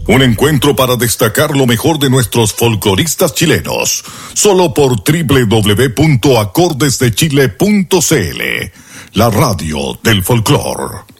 Un encuentro para destacar lo mejor de nuestros folcloristas chilenos. Solo por www.acordesdechile.cl. La radio del folclor.